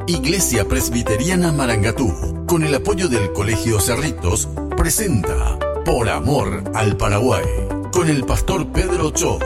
Iglesia Presbiteriana Marangatú, con el apoyo del Colegio Cerritos, presenta Por Amor al Paraguay, con el pastor Pedro Cho.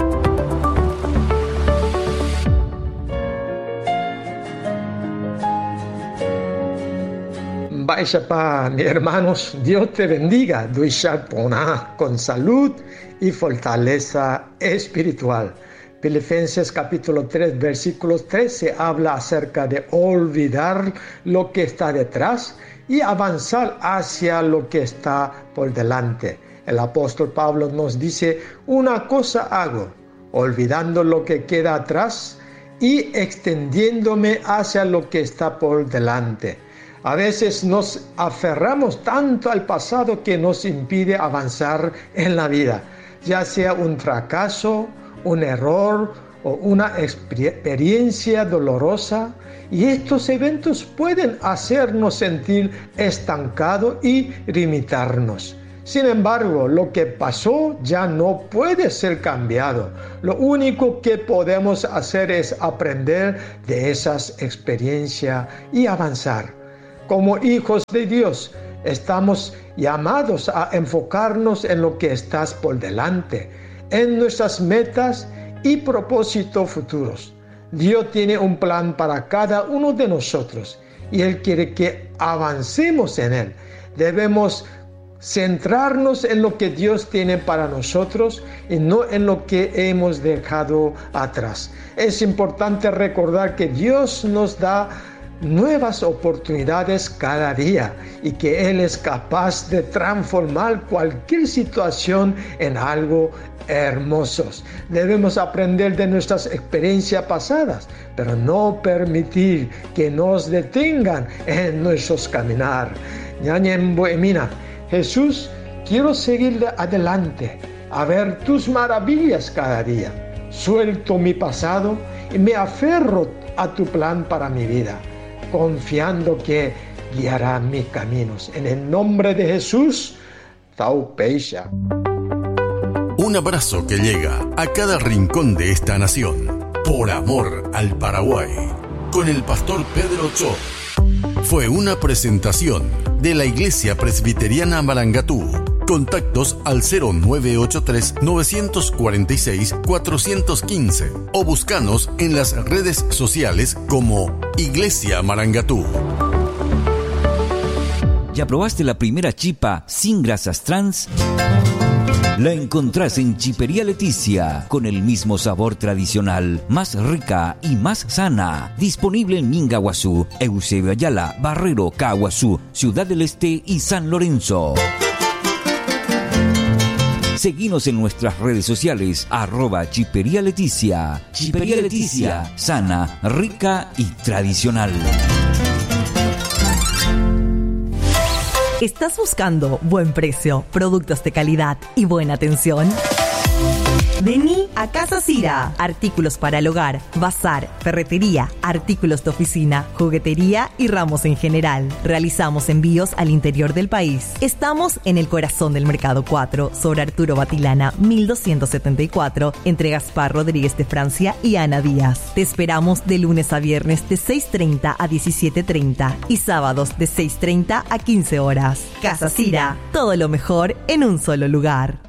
Vaya, mis hermanos, Dios te bendiga, con salud y fortaleza espiritual. Filipenses capítulo 3, versículos 13 habla acerca de olvidar lo que está detrás y avanzar hacia lo que está por delante. El apóstol Pablo nos dice, una cosa hago, olvidando lo que queda atrás y extendiéndome hacia lo que está por delante. A veces nos aferramos tanto al pasado que nos impide avanzar en la vida, ya sea un fracaso, un error o una experiencia dolorosa, y estos eventos pueden hacernos sentir estancados y limitarnos. Sin embargo, lo que pasó ya no puede ser cambiado. Lo único que podemos hacer es aprender de esas experiencias y avanzar. Como hijos de Dios, estamos llamados a enfocarnos en lo que está por delante, en nuestras metas y propósitos futuros. Dios tiene un plan para cada uno de nosotros y Él quiere que avancemos en Él. Debemos centrarnos en lo que Dios tiene para nosotros y no en lo que hemos dejado atrás. Es importante recordar que Dios nos da nuevas oportunidades cada día y que Él es capaz de transformar cualquier situación en algo hermoso. Debemos aprender de nuestras experiencias pasadas, pero no permitir que nos detengan en nuestros caminar. Jesús, quiero seguir adelante, a ver tus maravillas cada día. Suelto mi pasado y me aferro a tu plan para mi vida, confiando que guiará mis caminos. En el nombre de Jesús, Taupeisha. Un abrazo que llega a cada rincón de esta nación. Por amor al Paraguay, con el pastor Pedro Cho. Fue una presentación de la Iglesia Presbiteriana Marangatú. Contactos al 0983-946-415 o búscanos en las redes sociales como Iglesia Marangatú. ¿Ya probaste la primera chipa sin grasas trans? La encontrás en Chipería Leticia, con el mismo sabor tradicional, más rica y más sana. Disponible en Mingaguazú, Eusebio Ayala, Barrero, Caguazú, Ciudad del Este y San Lorenzo. Seguinos en nuestras redes sociales, @Chipería Leticia. Chipería Leticia, sana, rica y tradicional. ¿Estás buscando buen precio, productos de calidad y buena atención? Vení a Casa Cira. Artículos para el hogar, bazar, ferretería, artículos de oficina, juguetería y ramos en general. Realizamos envíos al interior del país. Estamos en el corazón del Mercado 4, sobre Arturo Batilana, 1274, entre Gaspar Rodríguez de Francia y Ana Díaz. Te esperamos de lunes a viernes de 6:30 a 17:30 y sábados de 6:30 a 15 horas. Casa Cira, todo lo mejor en un solo lugar.